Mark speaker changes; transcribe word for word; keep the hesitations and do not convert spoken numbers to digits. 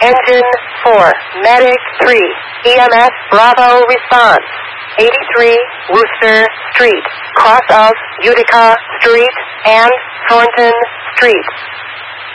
Speaker 1: Engine four, Medic three, E M S Bravo response. eighty-three Wooster Street, cross of Utica Street and Thornton Street.